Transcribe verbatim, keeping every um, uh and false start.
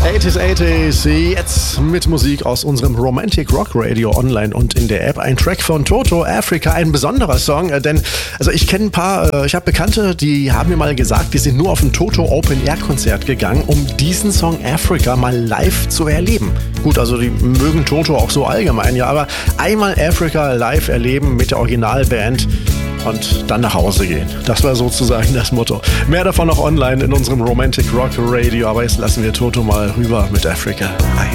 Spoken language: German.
achtziger, achtziger, jetzt mit Musik aus unserem Romantic Rock Radio online und in der App. Ein Track von Toto, Africa, ein besonderer Song, denn also ich kenne ein paar, ich habe Bekannte, die haben mir mal gesagt, die sind nur auf ein Toto Open Air Konzert gegangen, um diesen Song Africa mal live zu erleben. Gut, also die mögen Toto auch so allgemein, ja, aber einmal Africa live erleben mit der Originalband und dann nach Hause gehen. Das war sozusagen das Motto. Mehr davon noch online in unserem Romantic Rock Radio, aber jetzt lassen wir Toto mal rüber mit Africa.